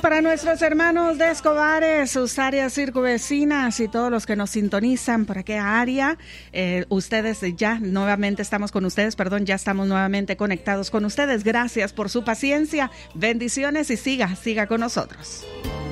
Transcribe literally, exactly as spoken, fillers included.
para nuestros hermanos de Escobares, sus áreas circunvecinas y todos los que nos sintonizan por aquella área. Eh, ustedes ya nuevamente estamos con ustedes, perdón, ya estamos nuevamente conectados con ustedes. Gracias por su paciencia, bendiciones y siga, siga con nosotros.